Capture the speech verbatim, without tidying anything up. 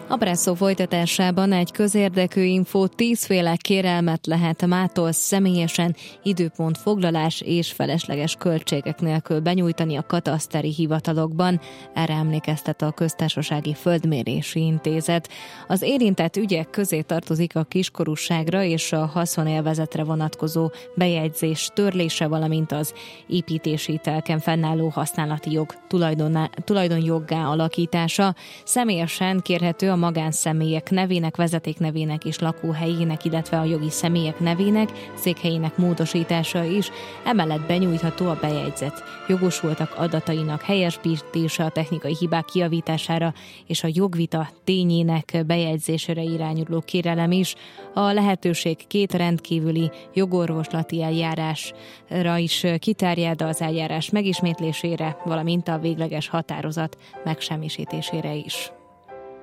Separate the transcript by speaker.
Speaker 1: A Presszó folytatásában egy közérdekű infó: tízféle kérelmet lehet mától személyesen, időpontfoglalás és felesleges költségek nélkül benyújtani a kataszteri hivatalokban, erre emlékeztet a Köztársasági Földmérési Intézet. Az érintett ügyek közé tartozik a kiskorúságra és a haszonélvezetre vonatkozó bejegyzés törlése, valamint az építési telken fennálló használati jog tulajdonjoggá alakítása. Személyesen kérhető a magánszemélyek nevének, vezetéknevének és lakóhelyének, illetve a jogi személyek nevének, székhelyének módosítása is. Emellett benyújtható a bejegyzett jogosultak adatainak helyesbítése, a technikai hibák kijavítására és a jogvita tényének bejegyzésére irányuló kérelem is. A lehetőség két rendkívüli jogorvoslati eljárásra is kiterjed, az eljárás megismétlésére, valamint a végleges határozat megsemmisítésére is.